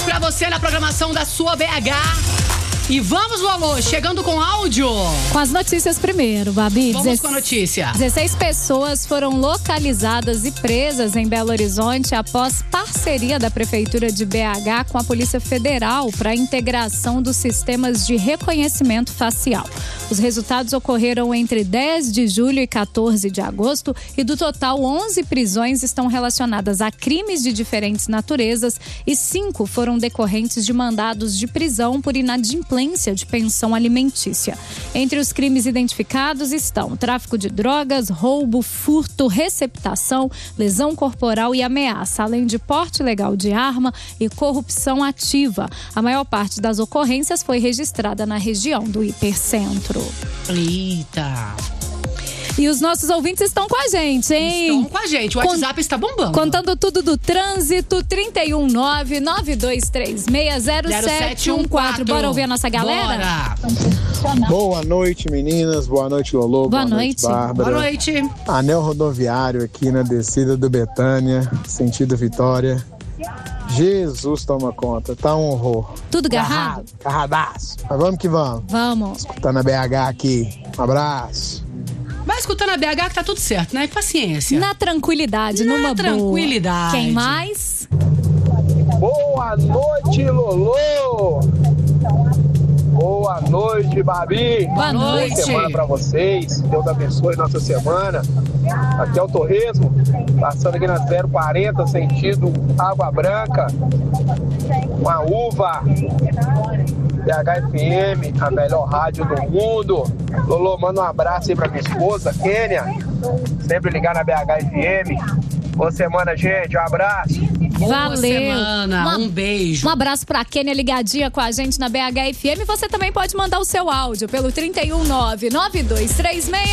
pra você na programação da sua BH. E vamos, Lolo, chegando com áudio. Com as notícias primeiro, Babi. Vamos com a notícia. 16 pessoas foram localizadas e presas em Belo Horizonte após parceria da Prefeitura de BH com a Polícia Federal para a integração dos sistemas de reconhecimento facial. Os resultados ocorreram entre 10 de julho e 14 de agosto e do total 11 prisões estão relacionadas a crimes de diferentes naturezas e 5 foram decorrentes de mandados de prisão por inadimplência de pensão alimentícia. Entre os crimes identificados estão tráfico de drogas, roubo, furto, receptação, lesão corporal e ameaça, além de porte ilegal de arma e corrupção ativa. A maior parte das ocorrências foi registrada na região do Hipercentro. Eita! E os nossos ouvintes estão com a gente, hein? Estão com a gente, o WhatsApp está bombando. Contando tudo do trânsito, 319-9236-0714. Bora ouvir a nossa galera? Bora! Boa noite, meninas. Boa noite, Lolo. Boa noite, Bárbara. Boa noite. Anel rodoviário aqui na descida do Betânia, sentido Vitória. Jesus toma conta, tá um horror. Tudo garrado? Garradaço. Mas vamos que vamos. Vamos. Tá na BH aqui. Um abraço. Vai escutando a BH que tá tudo certo, né? Paciência. Na tranquilidade, numa tranquilidade. Boa. Quem mais? Boa noite, Lolo. Boa noite, Babi. Boa noite. Boa semana pra vocês. Deus abençoe nossa semana. Aqui é o Torresmo, passando aqui na 040, sentido Água Branca. Uma uva. BHFM, a melhor rádio do mundo. Lolo, manda um abraço aí pra minha esposa, Kênia. Sempre ligar na BHFM. Boa semana, gente. Um abraço. Valeu. Boa semana. Um beijo. Um abraço pra Kênia ligadinha com a gente na BHFM. Você também pode mandar o seu áudio pelo 319-9236